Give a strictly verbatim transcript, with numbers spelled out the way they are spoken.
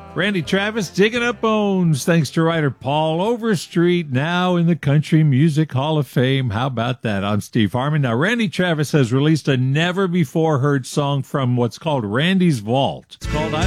Randy Travis, Digging Up Bones, thanks to writer Paul Overstreet, now in the Country Music Hall of Fame. How about that? I'm Steve Harmon. Now, Randy Travis has released a never-before-heard song from what's called Randy's Vault. It's called I